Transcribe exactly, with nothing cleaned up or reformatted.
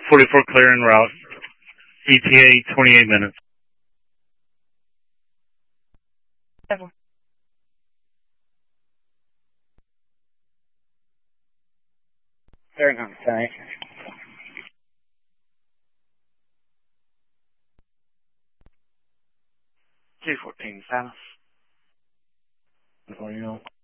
forty-four clear en route. E T A twenty-eight minutes. Seven. Very nice, thanks. two fourteen south. Before you know.